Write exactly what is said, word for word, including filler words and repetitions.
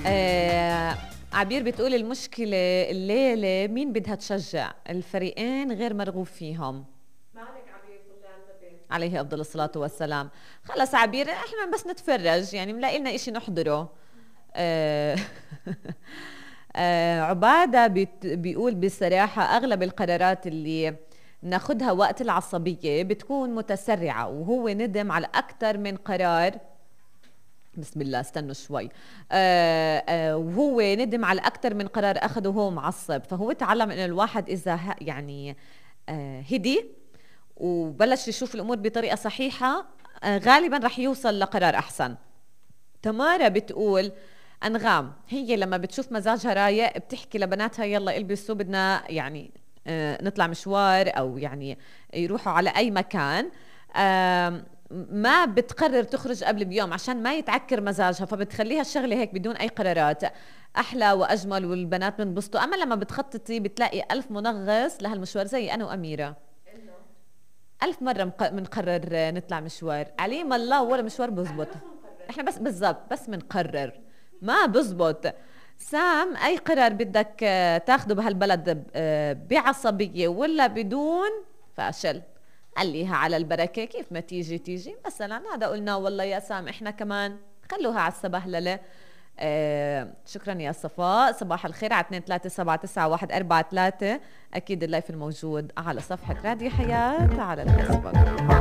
آه عبير بتقول المشكلة الليلة مين بدها تشجع الفريقين غير مرغوب فيهم. مالك عبير صلي على النبي عليه أفضل الصلاة والسلام. خلص عبير احنا بس نتفرج، يعني ملاقي لنا اشي نحضره. آه آه عبادة بيت- بيقول بصراحة أغلب القرارات اللي ناخدها وقت العصبية بتكون متسرعة، وهو ندم على أكثر من قرار. بسم الله استنوا شوي. آه آه وهو ندم على أكثر من قرار أخده وهو معصب، فهو تعلم إنه الواحد إذا ه- يعني آه هدي وبلش يشوف الأمور بطريقة صحيحة، آه غالبا رح يوصل لقرار أحسن. تمارا بتقول أنغام هي لما بتشوف مزاجها رايق بتحكي لبناتها يلا البسوا بدنا يعني آه نطلع مشوار أو يعني يروحوا على أي مكان. آم، ما بتقرر تخرج قبل بيوم عشان ما يتعكر مزاجها، فبتخليها الشغلة هيك بدون أي قرارات أحلى وأجمل والبنات بنبسطوا. أما لما بتخططي بتلاقي ألف منغص لهالمشوار، زي أنا وأميرة انه ألف مرة مق- منقرر نطلع مشوار، عليم الله ولا مشوار احنا بزبط. بس بنقرر. احنا بس بالضبط بس منقرر ما بزبط. سام اي قرار بدك آه، تاخده بهالبلد آه، بعصبية ولا بدون فاشل، خليها على البركة كيف ما تيجي تيجي. مثلا هذا قلنا والله يا سام احنا كمان خلوها على السبهللة. آه شكرا يا صفاء، صباح الخير على اثنين ثلاثة سبعة تسعة واحد أربعة ثلاثة. أكيد اللايف الموجود على صفحة راديو حياة على الفيسبوك.